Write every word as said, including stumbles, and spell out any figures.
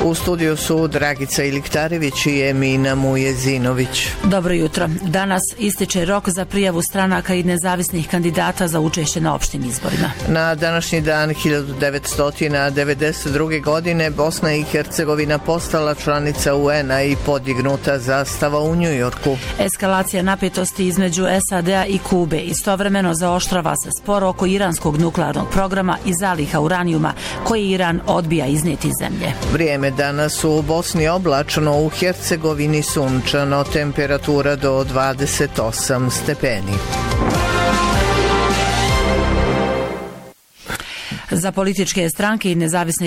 U studiju su Dragica Iliktarević i Emina Mujezinović. Dobro jutro. Danas ističe rok za prijavu stranaka i nezavisnih kandidata za učešće na opštim izborima. Na današnji dan hiljadu devetsto devedeset druge. godine Bosna i Hercegovina postala članica U N-a i podignuta zastava u Njujorku. Eskalacija napetosti između S A D-a i Kube istovremeno zaoštrava se spor oko iranskog nuklearnog programa i zaliha uranijuma koji Iran odbija iznijeti iz zemlje. Vrijeme danas u Bosni oblačno, u Hercegovini sunčano, temperatura do dvadeset osam stepeni. Za političke stranke i nezavisne